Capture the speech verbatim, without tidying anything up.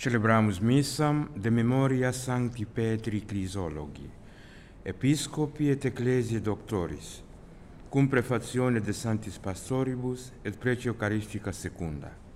Celebramus missam de memoria Sancti Petri Crisologi, Episcopi et Ecclesiae Doctoris, cum prefazione de Sanctis Pastoribus et Precio Eucharistica Secunda.